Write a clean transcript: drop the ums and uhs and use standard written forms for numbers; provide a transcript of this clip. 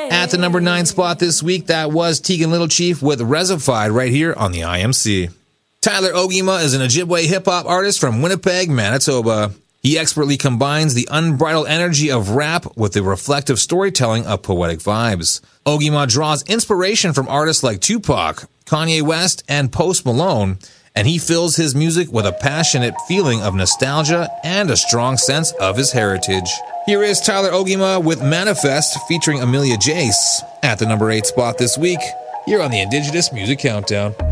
At the number 9 spot this week, that was Tegan Little Chief with Rezified right here on the IMC. Tyler Ogima is an Ojibwe hip-hop artist from Winnipeg, Manitoba. He expertly combines the unbridled energy of rap with the reflective storytelling of poetic vibes. Ogima draws inspiration from artists like Tupac, Kanye West, and Post Malone, and he fills his music with a passionate feeling of nostalgia and a strong sense of his heritage. Here is Tyler Ogima with Manifest featuring Amelia Jace at the number 8 spot this week, here on the Indigenous Music Countdown.